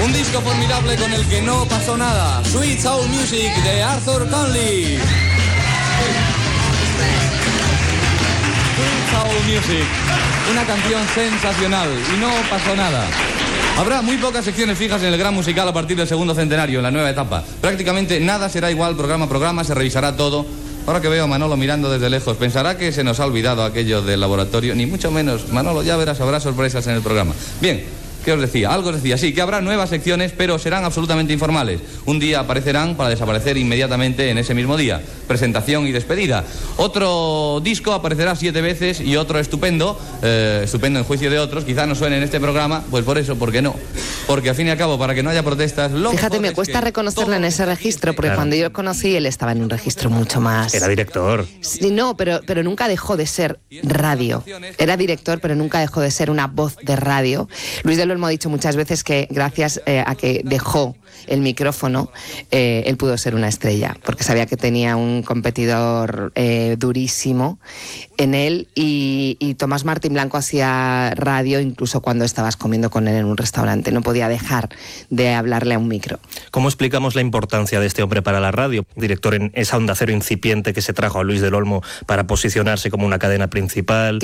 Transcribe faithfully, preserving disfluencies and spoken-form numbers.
Un disco formidable con el que no pasó nada. Sweet Soul Music de Arthur Conley. Sweet Soul Music. Una canción sensacional y no pasó nada. Habrá muy pocas secciones fijas en el Gran Musical a partir del segundo centenario, en la nueva etapa. Prácticamente nada será igual programa a programa, se revisará todo. Ahora que veo a Manolo mirando desde lejos, pensará que se nos ha olvidado aquello del laboratorio. Ni mucho menos. Manolo, ya verás, habrá sorpresas en el programa. Bien, ¿qué os decía? Algo os decía, sí, que habrá nuevas secciones, pero serán absolutamente informales. Un día aparecerán para desaparecer inmediatamente en ese mismo día. Presentación y despedida. Otro disco aparecerá siete veces y otro estupendo, eh, estupendo en juicio de otros, quizá no suene en este programa, pues por eso, ¿por qué no? Porque al fin y al cabo, para que no haya protestas... Lo Fíjate, me cuesta reconocerlo en ese registro, porque claro, cuando yo lo conocí, él estaba en un registro mucho más... Era director. Sí, no, pero, pero nunca dejó de ser radio. Era director, pero nunca dejó de ser una voz de radio. Luis del Olmo ha dicho muchas veces que gracias eh, a que dejó el micrófono, eh, él pudo ser una estrella, porque sabía que tenía un competidor eh, durísimo en él, y, y Tomás Martín Blanco hacía radio incluso cuando estabas comiendo con él en un restaurante, no podía dejar de hablarle a un micro. ¿Cómo explicamos la importancia de este hombre para la radio? Director en esa Onda Cero incipiente que se trajo a Luis del Olmo para posicionarse como una cadena principal.